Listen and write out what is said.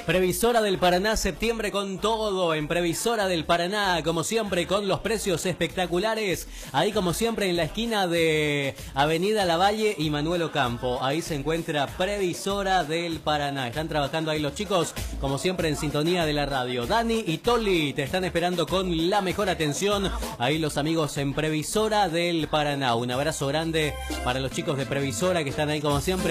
Previsora del Paraná, septiembre con todo en Previsora del Paraná, como siempre con los precios espectaculares, ahí como siempre en la esquina de Avenida Lavalle y Manuel Ocampo, ahí se encuentra Previsora del Paraná, están trabajando ahí los chicos, como siempre en sintonía de la radio. Dani y Toli te están esperando con la mejor atención, ahí los amigos en Previsora del Paraná, un abrazo grande para los chicos de Previsora que están ahí como siempre.